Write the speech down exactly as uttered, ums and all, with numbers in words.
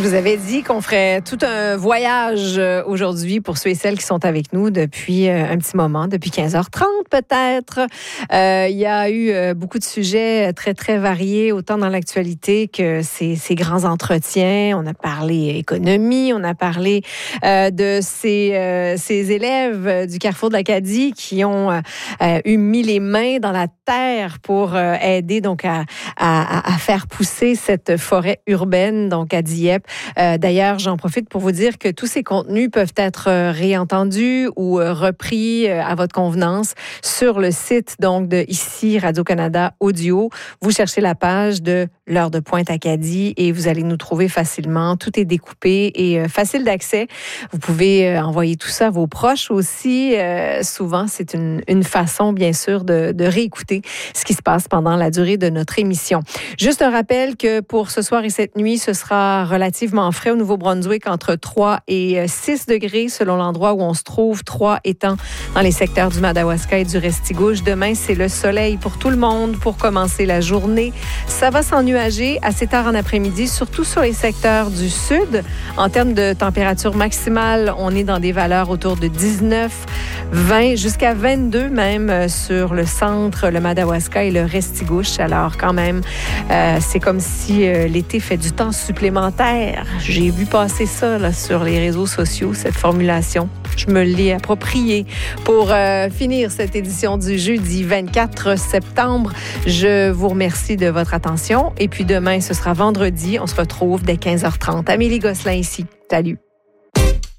vous avais dit qu'on ferait tout un voyage aujourd'hui pour ceux et celles qui sont avec nous depuis un petit moment, depuis quinze heures trente peut-être. Euh, il y a eu beaucoup de sujets très, très variés, autant dans l'actualité que ces, ces grands entretiens. On a parlé économie, on a parlé euh, de ces, euh, ces élèves du Carrefour de l'Acadie qui ont euh, eu mis les mains dans la terre pour euh, aider donc à, à, à faire pousser cette forêt urbaine, donc à Dieppe. Euh, d'ailleurs, j'en profite pour vous dire que tous ces contenus peuvent être euh, réentendus ou euh, repris euh, à votre convenance sur le site donc de ici Radio-Canada Audio. Vous cherchez la page de l'heure de pointe Acadie et vous allez nous trouver facilement. Tout est découpé et euh, facile d'accès. Vous pouvez euh, envoyer tout ça à vos proches aussi. Euh, souvent, c'est une, une façon, bien sûr, de, de réécouter ce qui se passe pendant la durée de notre émission. Juste un rappel que pour ce soir et cette nuit, ce sera relativement frais au Nouveau-Brunswick, entre trois et six degrés selon l'endroit où on se trouve, trois étant dans les secteurs du Madawaska et du Restigouche. Demain, c'est le soleil pour tout le monde pour commencer la journée. Ça va s'ennuager assez tard en après-midi, surtout sur les secteurs du sud. En termes de température maximale, on est dans des valeurs autour de dix-neuf, vingt, jusqu'à vingt-deux même sur le centre, le Madawaska et le Restigouche. Alors quand même, euh, c'est comme si euh, l'été fait du temps supplémentaire. J'ai vu passer ça là, sur les réseaux sociaux, cette formulation. Je me l'ai appropriée pour euh, finir cette édition du jeudi vingt-quatre septembre. Je vous remercie de votre attention. Et puis demain, ce sera vendredi. On se retrouve dès quinze heures trente. Amélie Gosselin ici. Salut.